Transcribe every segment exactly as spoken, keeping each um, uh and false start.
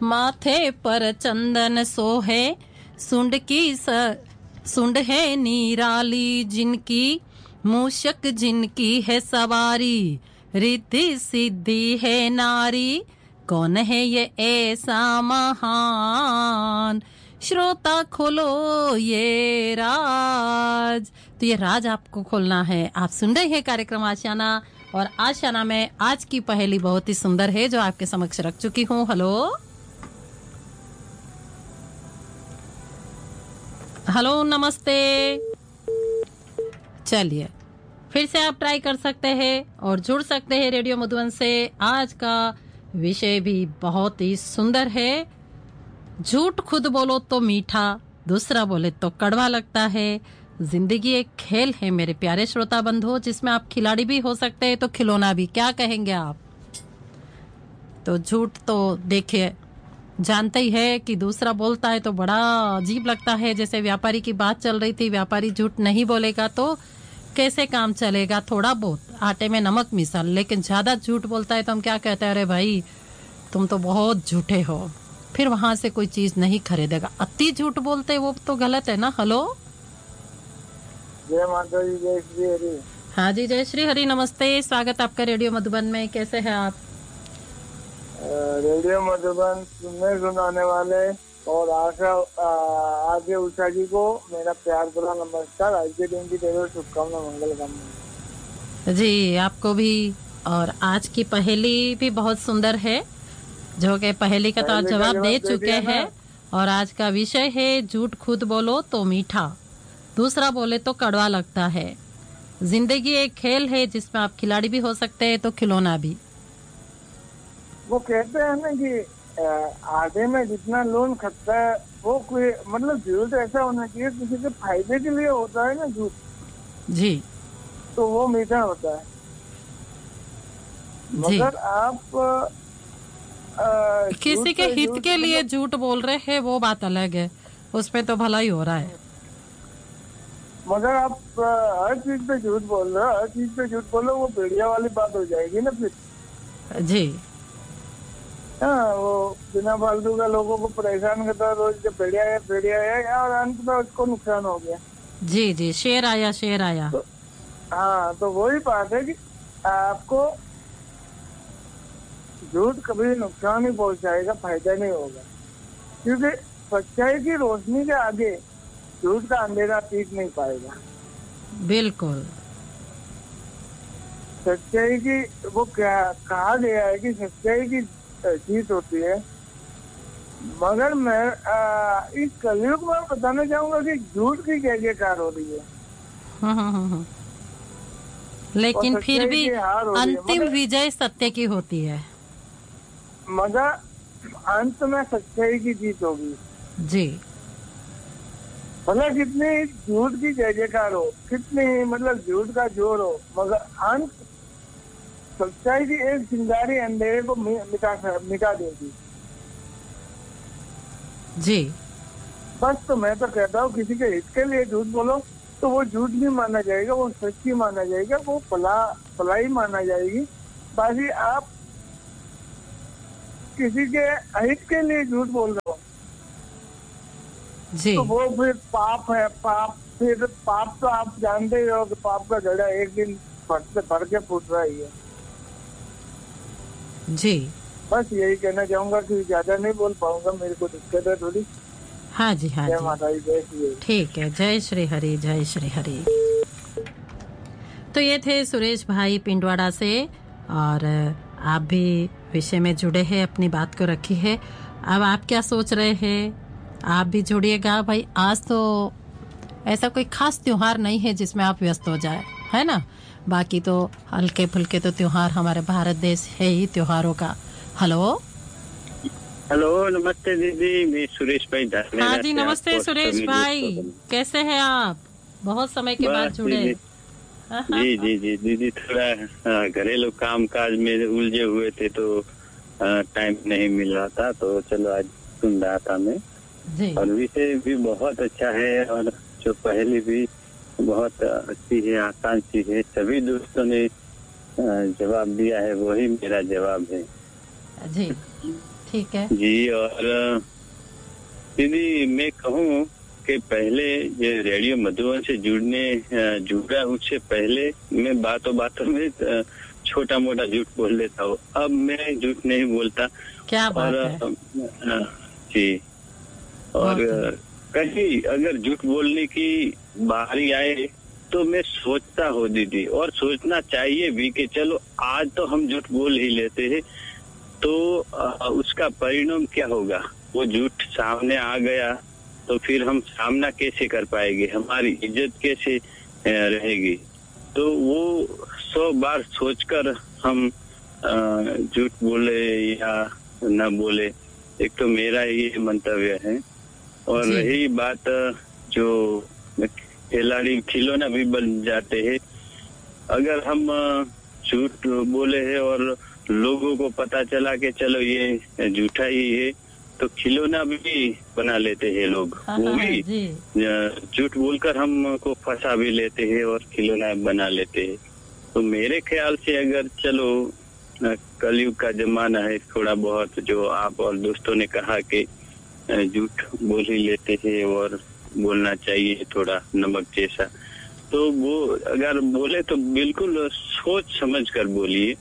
माथे पर चंदन सोहे, सुंड की स सुंड है निराली जिनकी, मूषक जिनकी है सवारी, रिद्धि सिद्धि है नारी, कौन है ये ऐसा महान, श्रोता खोलो ये राज। तो ये राज आपको खोलना है। आप सुन रहे हैं कार्यक्रम आशियाना, और आशियाना में आज की पहेली बहुत ही सुंदर है जो आपके समक्ष रख चुकी हूँ। हेलो हेलो नमस्ते। चलिए फिर से आप ट्राई कर सकते हैं और जुड़ सकते हैं रेडियो मधुबन से। आज का विषय भी बहुत ही सुंदर है। झूठ खुद बोलो तो मीठा, दूसरा बोले तो कड़वा लगता है। जिंदगी एक खेल है मेरे प्यारे श्रोता बंधुओं, जिसमें आप खिलाड़ी भी हो सकते हैं तो खिलौना भी। क्या कहेंगे आप? तो झूठ तो देखिए जानते ही है कि दूसरा बोलता है तो बड़ा अजीब लगता है। जैसे व्यापारी की बात चल रही थी, व्यापारी झूठ नहीं बोलेगा तो कैसे काम चलेगा? थोड़ा बहुत आटे में नमक मिसल, लेकिन ज्यादा झूठ बोलता है तो हम क्या कहते हैं, अरे भाई तुम तो बहुत झूठे हो। फिर वहां से कोई चीज नहीं खरीदेगा। अति झूठ बोलते वो तो गलत है ना। हेलो जय माता दी, जय श्री हरि। हाँ जी, जय श्री हरि। नमस्ते, स्वागत आपका रेडियो मधुबन में। कैसे हैं आप? रेडियो मधुबन सुनने सुनाने वाले और आशा आगे उषा जी को मेरा प्यार भरा नमस्कार। आज के दिन की ढेरों शुभकामना, मंगल कामना जी आपको भी। और आज की पहेली भी बहुत सुंदर है, जो कि पहेली का तो आज जवाब दे चुके हैं। और आज का विषय है झूठ खुद बोलो तो मीठा, दूसरा बोले तो कड़वा लगता है। जिंदगी एक खेल है जिसमें आप खिलाड़ी भी हो सकते हैं तो खिलौना भी। वो कहते हैं ना कि आधे में जितना लोन खटता है वो कोई मतलब झूठ ऐसा होना चाहिए किसी के फायदे के लिए होता है ना झूठ जी, तो वो मीठा होता है। मगर आप आ, किसी के हित के लिए झूठ बोल रहे हैं वो बात अलग है, उसमें तो भला ही हो रहा है। मगर आप हर चीज पे झूठ बोल रहे हो, हर चीज पे झूठ बोलो, वो भेड़िया वाली बात हो जाएगी ना फिर। जी हाँ, वो बिना फालतू का लोगों को परेशान करता है रोज, जब भेड़िया है भेड़िया है और अंत में उसको नुकसान हो गया। जी जी, शेर आया शेर आया। तो, हाँ तो वही बात है कि आपको झूठ कभी नुकसान ही पहुंचाएगा, फायदा नहीं होगा। क्योंकि सच्चाई की रोशनी के आगे झूठ का अंधेरा टिक नहीं पाएगा। बिल्कुल, सच्चाई की वो क्या कहा गया है कि सच्चाई की जीत होती है। मगर मैं आ, इस कलयुग में बताना चाहूंगा कि झूठ की जय जयकार हो रही है। हाँ हाँ हाँ, लेकिन फिर भी अंतिम विजय सत्य की होती है। मगर अंत में सच्चाई की जीत होगी। जी, मतलब कितनी झूठ की जय जयकार हो, कितनी मतलब झूठ का जोर हो, मगर अंत सच्चाई की एक चिंगारी अंधेरे को मिटा मिटा देगी। जी बस तो मैं तो कहता हूँ किसी के हित के लिए झूठ बोलो तो वो झूठ नहीं माना जाएगा, वो सच्ची माना जाएगा, वो भला भलाई माना जाएगी। बाकी आप किसी के हित के लिए झूठ बोल रहे हो जी, तो वो फिर पाप है। पाप फिर पाप तो आप जानते ही हो कि पाप का घड़ा एक दिन फटते भर के फूट रहा ही है। जी बस यही कहना चाहूंगा कि ज्यादा नहीं बोल पाऊंगा, मेरे को दिक्कत है थोड़ी। हाँ जी हाँ जय जी, माता दी, जय श्री। ठीक है, जय श्री हरि, जय श्री हरि। तो ये थे सुरेश भाई पिंडवाड़ा से, और आप भी विषय में जुड़े हैं, अपनी बात को रखी है। अब आप क्या सोच रहे हैं? आप भी जुड़िएगा भाई। आज तो ऐसा कोई खास त्योहार नहीं है जिसमें आप व्यस्त हो जाए, है ना। बाकी तो हल्के फुल्के तो त्योहार, हमारे भारत देश है ही त्योहारों का। हेलो हेलो, नमस्ते दीदी, मैं सुरेश भाई। हाँ जी, नमस्ते सुरेश भाई, कैसे हैं आप? बहुत समय के बाद जुड़े। जी जी जी दीदी, थोड़ा घरेलू काम काज में उलझे हुए थे तो टाइम नहीं मिल रहा था, तो चलो आज सुन रहा था मैं जी। और विषय भी बहुत अच्छा है और जो पहले भी बहुत अच्छी है, आसान सी है। सभी दोस्तों ने जवाब दिया है, वही मेरा जवाब है जी। ठीक है जी। और दीदी मैं कहूँ कि पहले ये रेडियो मधुबन से जुड़ने जुड़ा उससे पहले मैं बातों बातों में छोटा मोटा झूठ बोल लेता हूँ। अब मैं झूठ नहीं बोलता। क्या बात और है। जी। और कहीं अगर झूठ बोलने की बारी आए तो मैं सोचता हूँ दीदी, और सोचना चाहिए भी कि चलो आज तो हम झूठ बोल ही लेते हैं, तो उसका परिणाम क्या होगा। वो झूठ सामने आ गया तो फिर हम सामना कैसे कर पाएंगे, हमारी इज्जत कैसे रहेगी। तो वो सौ बार सोचकर हम झूठ बोले या न बोले, एक तो मेरा ये मंतव्य है। और रही बात जो खिलाड़ी खिलौना भी बन जाते हैं, अगर हम झूठ बोले हैं और लोगों को पता चला कि चलो ये झूठा ही है, तो खिलौना भी बना लेते हैं लोग। वो भी झूठ बोलकर हमको फंसा भी लेते हैं और खिलौना बना लेते हैं। तो मेरे ख्याल से अगर चलो कलयुग का जमाना है, थोड़ा बहुत जो आप और दोस्तों ने कहा कि झूठ बोल ही लेते हैं और बोलना चाहिए थोड़ा नमक जैसा, तो वो अगर बोले तो बिल्कुल सोच समझ कर बोलिए,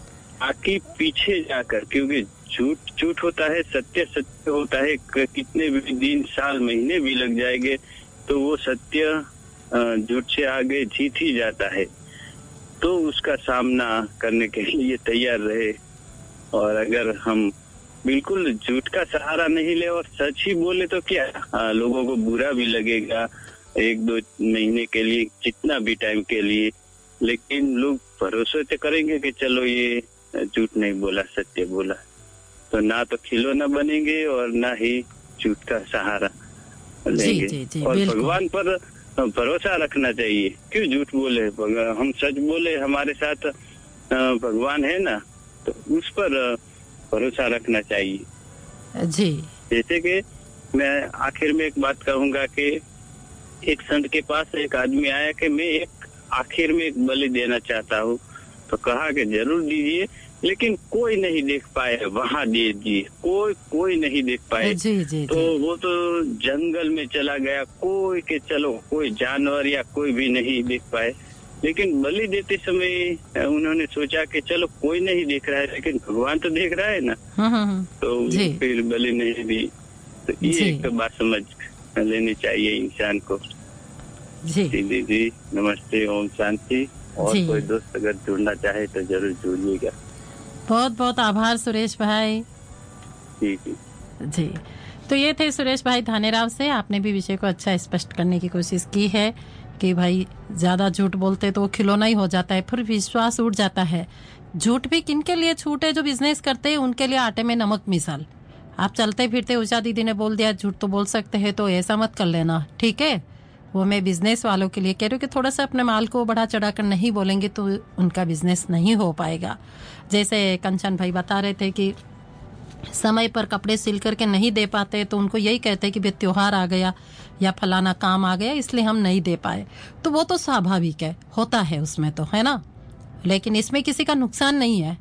आगे पीछे जाकर, क्योंकि झूठ झूठ होता है, सत्य सत्य होता है। कितने भी दिन साल महीने भी लग जाएंगे तो वो सत्य झूठ से आगे जीत ही जाता है। तो उसका सामना करने के लिए तैयार रहे। और अगर हम बिल्कुल झूठ का सहारा नहीं ले और सच ही बोले तो क्या, आ, लोगों को बुरा भी लगेगा एक दो महीने के लिए, कितना भी टाइम के लिए, लेकिन लोग भरोसे तो करेंगे कि चलो ये झूठ नहीं बोला, सत्य बोला। तो ना तो खिलौना बनेंगे और ना ही झूठ का सहारा लेंगे। जी, जी, जी, और भगवान पर भरोसा रखना चाहिए। क्यों झूठ बोले, हम सच बोले, हमारे साथ भगवान है ना, तो उस पर भरोसा रखना चाहिए। जी। जैसे कि मैं आखिर में एक बात कहूंगा कि एक संत के पास एक आदमी आया कि मैं एक आखिर में एक बलि देना चाहता हूँ, तो कहा कि जरूर दीजिए, लेकिन कोई नहीं देख पाए, वहां दे दिए, कोई कोई नहीं देख पाए। जी, जी, तो जी। वो तो जंगल में चला गया, कोई के चलो कोई जानवर या कोई भी नहीं देख पाए। लेकिन बलि देते समय उन्होंने सोचा कि चलो कोई नहीं देख रहा है, लेकिन भगवान तो देख रहा है ना, तो फिर बलि नहीं दी। तो ये एक बात समझ लेनी चाहिए इंसान को। जी जी जी नमस्ते, ओम शांति। और कोई दोस्त अगर जुड़ना चाहे तो जरूर जुड़िएगा। बहुत बहुत आभार सुरेश भाई। जी जी जी। तो ये थे सुरेश भाई धानेराव से। आपने भी विषय को अच्छा स्पष्ट करने की कोशिश की है कि भाई ज्यादा झूठ बोलते तो वो खिलौना ही हो जाता है, फिर विश्वास उठ जाता है। झूठ भी किन के लिए छूट है, जो बिजनेस करते हैं उनके लिए आटे में नमक मिसाल। आप चलते फिरते उषा दीदी ने बोल दिया झूठ तो बोल सकते हैं, तो ऐसा मत कर लेना, ठीक है। वो मैं बिजनेस वालों के लिए कह रही हूँ कि थोड़ा सा अपने माल को बढ़ा चढ़ा कर नहीं बोलेंगे तो उनका बिजनेस नहीं हो पाएगा। जैसे कंचन भाई बता रहे थे कि समय पर कपड़े सिल करके नहीं दे पाते, तो उनको यही कहते हैं कि भाई त्योहार आ गया या फलाना काम आ गया इसलिए हम नहीं दे पाए। तो वो तो स्वाभाविक है, होता है उसमें तो, है ना। लेकिन इसमें किसी का नुकसान नहीं है।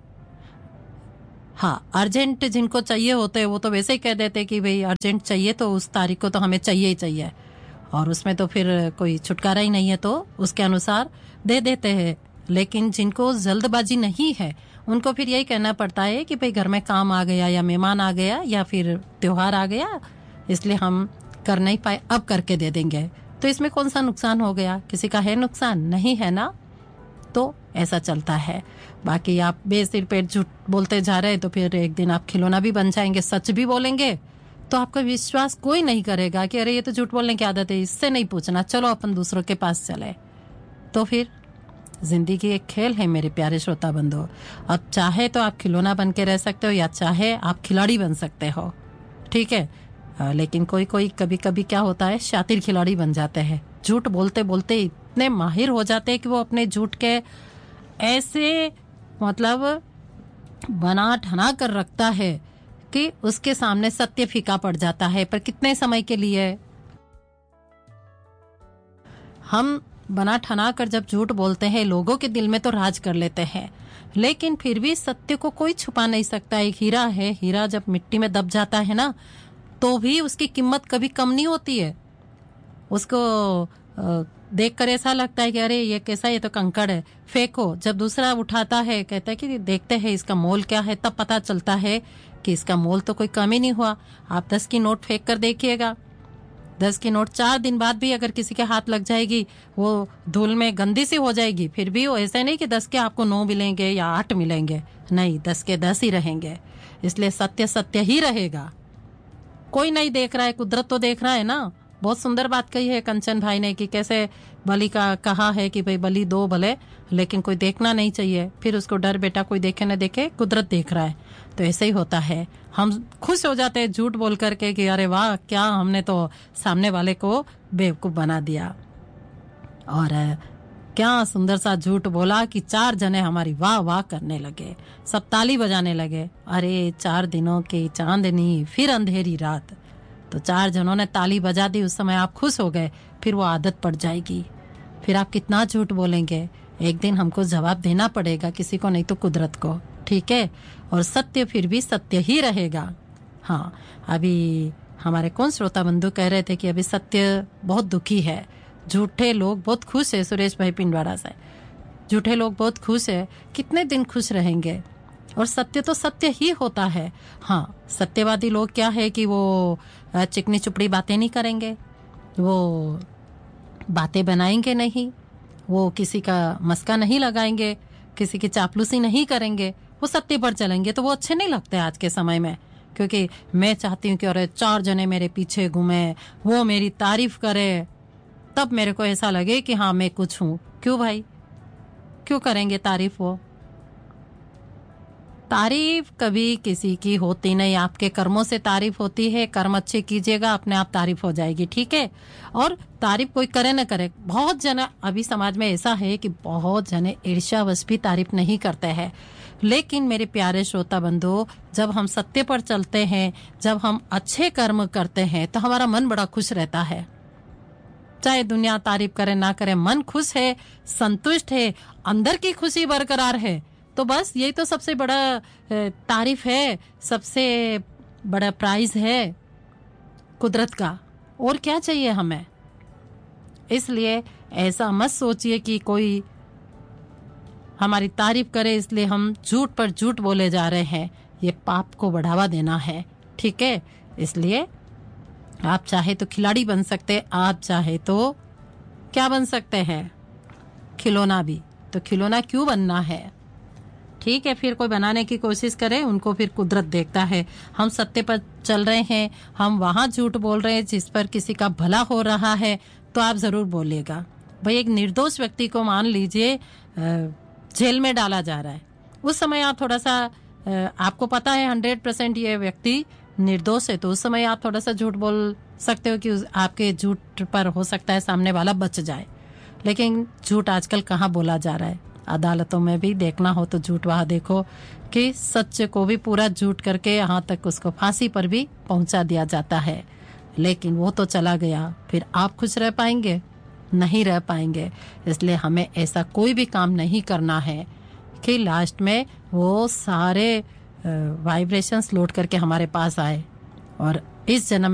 हाँ, अर्जेंट जिनको चाहिए होते हैं वो तो वैसे ही कह देते कि भाई अर्जेंट चाहिए तो उस तारीख को तो हमें चाहिए ही चाहिए, और उसमें तो फिर कोई छुटकारा ही नहीं है, तो उसके अनुसार दे देते हैं। लेकिन जिनको जल्दबाजी नहीं है उनको फिर यही कहना पड़ता है कि भाई घर में काम आ गया या मेहमान आ गया या फिर त्योहार आ गया, इसलिए हम कर नहीं पाए, अब करके दे देंगे। तो इसमें कौन सा नुकसान हो गया, किसी का है नुकसान नहीं है ना। तो ऐसा चलता है। बाकी आप बेसिर पेट झूठ बोलते जा रहे तो फिर एक दिन आप खिलौना भी बन जाएंगे। सच भी बोलेंगे तो आपका विश्वास कोई नहीं करेगा कि अरे ये तो झूठ बोलने की आदत है, इससे नहीं पूछना, चलो अपन दूसरों के पास चले। तो फिर जिंदगी एक खेल है मेरे प्यारे श्रोता बंधु। अब चाहे तो आप खिलौना बन के रह सकते हो या चाहे आप खिलाड़ी बन सकते हो, ठीक है। आ, लेकिन कोई कोई कभी कभी क्या होता है, शातिर खिलाड़ी बन जाते हैं। झूठ बोलते बोलते इतने माहिर हो जाते हैं कि वो अपने झूठ के ऐसे मतलब बना ठना कर रखता है कि उसके सामने सत्य फीका पड़ जाता है। पर कितने समय के लिए हम बना ठना कर जब झूठ बोलते हैं लोगों के दिल में तो राज कर लेते हैं, लेकिन फिर भी सत्य को कोई छुपा नहीं सकता। एक हीरा है, हीरा जब मिट्टी में दब जाता है ना तो भी उसकी कीमत कभी कम नहीं होती है। उसको देखकर ऐसा लगता है कि अरे ये कैसा, ये तो कंकड़ है, फेंको। जब दूसरा उठाता है कहता है कि देखते हैं इसका मोल क्या है, तब पता चलता है कि इसका मोल तो कोई कम ही नहीं हुआ। आप दस की नोट फेंक कर देखिएगा, दस की नोट चार दिन बाद भी अगर किसी के हाथ लग जाएगी वो धूल में गंदी सी हो जाएगी, फिर भी वो ऐसे नहीं कि दस के आपको नौ मिलेंगे या आठ मिलेंगे, नहीं, दस के दस ही रहेंगे। इसलिए सत्य सत्य ही रहेगा। कोई नहीं देख रहा है, कुदरत तो देख रहा है ना। बहुत सुंदर बात कही है कंचन भाई ने कि कैसे बलि का कहा है कि भाई बलि दो भले, लेकिन कोई देखना नहीं चाहिए। फिर उसको डर बेटा कोई देखे न देखे, कुदरत देख रहा है। तो ऐसे ही होता है, हम खुश हो जाते हैं झूठ बोल करके कि अरे वाह, क्या हमने तो सामने वाले को बेवकूफ बना दिया। और क्या सुंदर सा झूठ बोला कि चार जने हमारी वाह वाह करने लगे, सब ताली बजाने लगे। अरे चार दिनों की चांदनी फिर अंधेरी रात, तो चार जनों ने ताली बजा दी, उस समय आप खुश हो गए। फिर वो आदत पड़ जाएगी, फिर आप कितना झूठ बोलेंगे। एक दिन हमको जवाब देना पड़ेगा, किसी को नहीं तो कुदरत को, ठीक है। और सत्य फिर भी सत्य ही रहेगा। हाँ, अभी हमारे कौन श्रोता बंधु कह रहे थे कि अभी सत्य बहुत दुखी है, झूठे लोग बहुत खुश है। सुरेश भाई पिंडवाड़ा से, झूठे लोग बहुत खुश है। कितने दिन खुश रहेंगे? और सत्य तो सत्य ही होता है। हाँ, सत्यवादी लोग क्या है कि वो चिकनी चुपड़ी बातें नहीं करेंगे, वो बातें बनाएंगे नहीं, वो किसी का मस्का नहीं लगाएंगे, किसी की चापलूसी नहीं करेंगे, वो सत्य पर चलेंगे। तो वो अच्छे नहीं लगते आज के समय में, क्योंकि मैं चाहती हूँ कि अरे चार जने मेरे पीछे घूमे, वो मेरी तारीफ करे, तब मेरे को ऐसा लगे कि हाँ मैं कुछ हूँ। क्यों भाई, क्यों करेंगे तारीफ? वो तारीफ कभी किसी की होती नहीं, आपके कर्मों से तारीफ होती है। कर्म अच्छे कीजिएगा, अपने आप तारीफ हो जाएगी, ठीक है। और तारीफ कोई करे न करे, बहुत जने अभी समाज में ऐसा है कि बहुत जने ईर्ष्यावश भी तारीफ नहीं करते हैं। लेकिन मेरे प्यारे श्रोता बंधु, जब हम सत्य पर चलते हैं, जब हम अच्छे कर्म करते हैं, तो हमारा मन बड़ा खुश रहता है। चाहे दुनिया तारीफ करे ना करे, मन खुश है, संतुष्ट है, अंदर की खुशी बरकरार है। तो बस यही तो सबसे बड़ा तारीफ है, सबसे बड़ा प्राइज है कुदरत का। और क्या चाहिए हमें? इसलिए ऐसा मत सोचिए कि कोई हमारी तारीफ करे इसलिए हम झूठ पर झूठ बोले जा रहे हैं। ये पाप को बढ़ावा देना है, ठीक है। इसलिए आप चाहे तो खिलाड़ी बन सकते, आप चाहे तो क्या बन सकते हैं, खिलौना भी। तो खिलौना क्यों बनना है, ठीक है। फिर कोई बनाने की कोशिश करे, उनको फिर कुदरत देखता है। हम सत्य पर चल रहे हैं, हम वहां झूठ बोल रहे हैं जिस पर किसी का भला हो रहा है, तो आप जरूर बोलिएगा। भाई एक निर्दोष व्यक्ति को मान लीजिए जेल में डाला जा रहा है, उस समय आप थोड़ा सा, आपको पता है हंड्रेड परसेंट ये व्यक्ति निर्दोष है, तो उस समय आप थोड़ा सा झूठ बोल सकते हो कि आपके झूठ पर हो सकता है सामने वाला बच जाए। लेकिन झूठ आजकल कहाँ बोला जा रहा है, अदालतों में भी देखना हो तो झूठ वहां देखो कि सच को भी पूरा झूठ करके यहाँ तक उसको फांसी पर भी पहुंचा दिया जाता है। लेकिन वो तो चला गया, फिर आप खुश रह पाएंगे? नहीं रह पाएंगे। इसलिए हमें ऐसा कोई भी काम नहीं करना है कि लास्ट में वो सारे वाइब्रेशंस लौट करके हमारे पास आए और इस जन्म